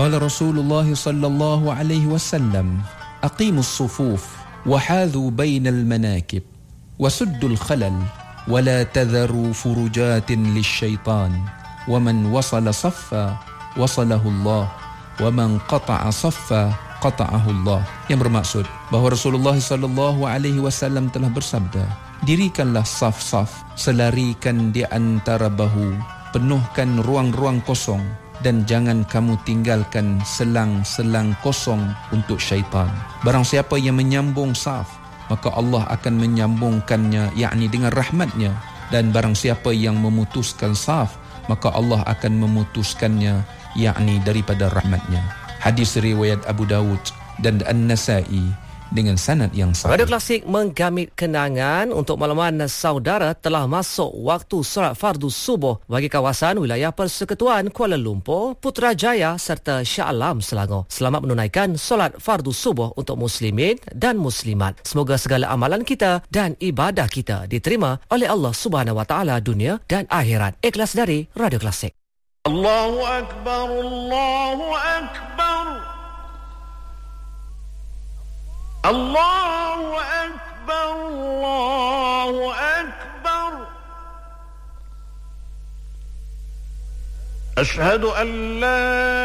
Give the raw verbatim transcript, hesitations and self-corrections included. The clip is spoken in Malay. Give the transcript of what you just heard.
قال رسول الله صلى الله عليه وسلم أقيموا الصفوف وحاذوا بين المناكب وسدوا الخلل ولا تذروا فرجات للشيطان ومن وصل صفا وصله الله ومن قطع صفا قطعه Allah. Yang bermaksud bahawa Rasulullah sallallahu alaihi wasallam telah bersabda, dirikanlah saf-saf, selarikan di antara bahu, penuhkan ruang-ruang kosong, dan jangan kamu tinggalkan selang-selang kosong untuk syaitan. Barang siapa yang menyambung saf, maka Allah akan menyambungkannya, yakni dengan rahmatnya. Dan barang siapa yang memutuskan saf, maka Allah akan memutuskannya, yakni daripada rahmatnya. Hadis riwayat Abu Dawud dan An-Nasai dengan sanad yang sahih. Radio Klasik menggamit kenangan untuk makluman saudara telah masuk waktu solat fardu subuh bagi kawasan wilayah Persekutuan Kuala Lumpur, Putrajaya serta Shah Alam Selangor. Selamat menunaikan solat fardu subuh untuk muslimin dan muslimat. Semoga segala amalan kita dan ibadah kita diterima oleh Allah Subhanahu Wa Taala dunia dan akhirat. Ikhlas dari Radio Klasik. Allahu Akbar, Allahu Akbar. Allahu Akbar, Allahu Akbar. Ashhadu an la